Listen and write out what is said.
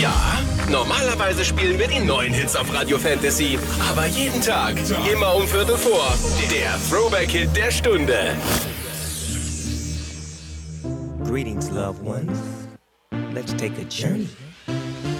Ja, normalerweise spielen wir die neuen Hits auf Radio Fantasy. Aber jeden Tag, immer um 4:15. Der Throwback-Hit der Stunde. Greetings, loved ones. Let's take a journey